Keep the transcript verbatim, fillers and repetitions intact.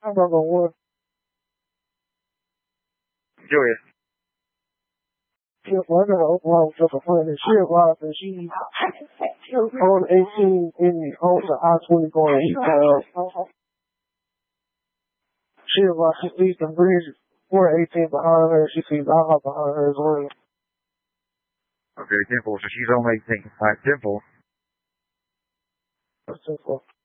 I'm not gonna work. Go ahead. Yeah, well, I got Oklahoma just a friend and shit, Rob, and she on eighteen in the on the I twenty going uh she about she sees the bridge four eighteen behind her, she sees I behind her as well. Okay, ten four, so she's on eighteen. Alright, ten four. That's ten four.